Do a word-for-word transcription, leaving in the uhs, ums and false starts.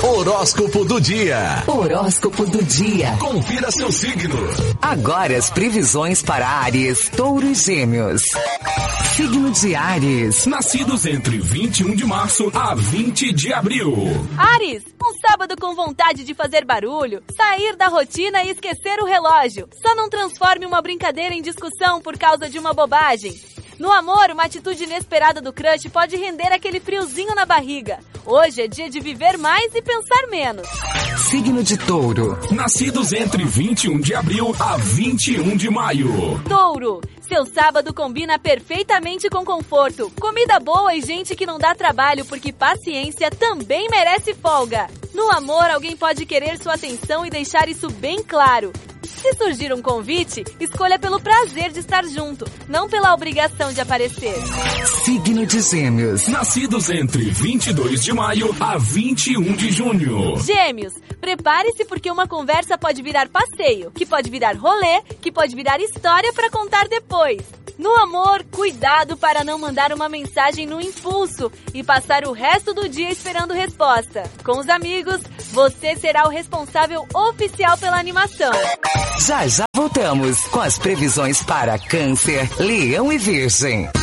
Horóscopo do dia. Horóscopo do dia. Confira seu signo. Agora as previsões para Áries, Touro e Gêmeos. Signo de Áries. Nascidos entre vinte e um de março a vinte de abril. Áries, um sábado com vontade de fazer barulho, sair da rotina e esquecer o relógio. Só não transforme uma brincadeira em discussão por causa de uma bobagem. No amor, uma atitude inesperada do crush pode render aquele friozinho na barriga. Hoje é dia de viver mais e pensar menos. Signo de Touro. Nascidos entre vinte e um de abril a vinte e um de maio. Touro, seu sábado combina perfeitamente com conforto, comida boa e gente que não dá trabalho, porque paciência também merece folga. No amor, alguém pode querer sua atenção e deixar isso bem claro. Se surgir um convite, escolha pelo prazer de estar junto, não pela obrigação de aparecer. Signo de Gêmeos. Nascidos entre vinte e dois de maio a vinte e um de junho. Gêmeos, prepare-se porque uma conversa pode virar passeio, que pode virar rolê, que pode virar história para contar depois. No amor, cuidado para não mandar uma mensagem no impulso e passar o resto do dia esperando resposta. Com os amigos, você será o responsável oficial pela animação. Já já voltamos com as previsões para Câncer, Leão e Virgem.